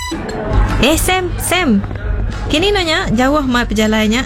Sam. Kini nanya jauh mai perjalannya.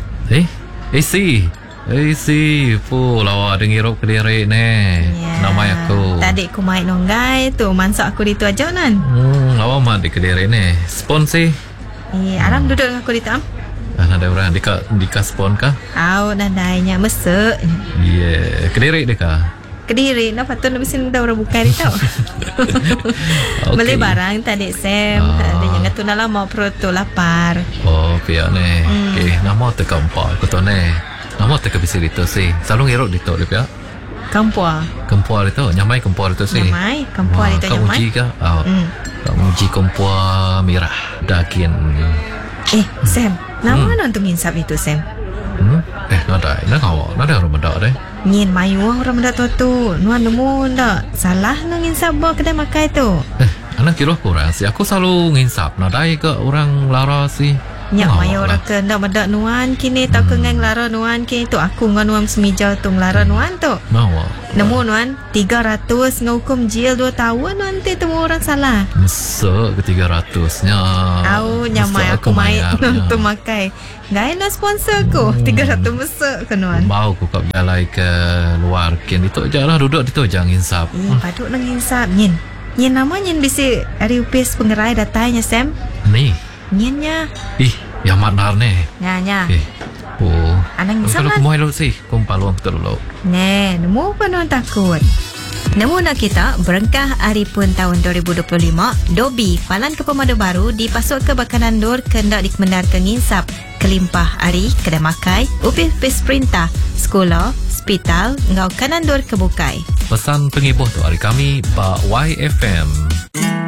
Si lawa dengirup Kediri ne. Nama aku. Tadi aku main nonggai tu, mansak aku di tu aja nan. Lawa mat di Kediri ne. Spon sih. Aram duduk dengan aku di tam. Ada orang dika spon kah? Nandainya mesek. Kediri deka. Kediri, patut nak mesin dah orang buka ni tau. Beli barang tadi Sam. Ada yang tu nak lama perut tu lapar. Pihak ne. Nama teka empat aku tu ne. Nama teka bisa itu sih. Selalu ngerok itu dia pihak. Kempua itu, nyamai kempua itu sih. Kempua itu nyamai. Kau uji kah? Kau uji kempua merah daging. Sam, nama nonton insap itu Sam. Nada orang mendak deh. Nyin mayu orang mendak tu. Nuan nemu ndak salah nang insap bawa kedai makai tu. Anak kira kurang sih. Aku selalu nginsap. Nada ke orang lara sih. Nyak mayu orang ke ndak mendak nuan kini tak ke ngang lara nuan kini tu aku ngan nuan semija tu lara nuan tu. Nemu nuan 300 ngukum jil 2 tahun nanti temu orang salah. Mesek ke 300-nya. Nyamai aku main tu makai. Gaya nak sponsor aku 300 mesek ke nuan. Mau aku kau balai ke luar kin itu aja lah duduk itu jangan insap. Paduk nang insap nyin nama nyin bisi hari upis pengerai datanya Sam. Ni. Nyennya. Yang manar ne. Nya. Anang insap kan. Kalau kumoy lo sih, kumpaluang betul lo. Nemu apa non takut. Nemu nak kita berengkah hari pun tahun 2025 Dobi palan ke pemadu baru dipasuk ke bakanan dur kendak dikemendar ke nginsap kelimpah hari kedai makai upis perintah sekolah hospital ngau kanan dur kebukai. Pesan pengibuh tu hari kami Pak YFM.